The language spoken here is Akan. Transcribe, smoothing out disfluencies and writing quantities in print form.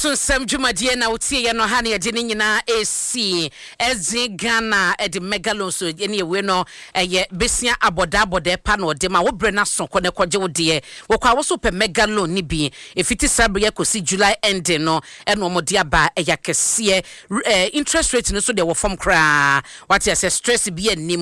Sam Jumadie na utie ya no ha na ye ne nyina esi ezi Ghana e de megalo so ye ne we no ye besia aboda pa no de ma wo bre na so ko ne koje wo de wo kwa wo so pe megalo ni bi efiti sabre ya kosi July ending no e no mo de aba e ya kese interest rate no so de wo form kra what you say stress bi anim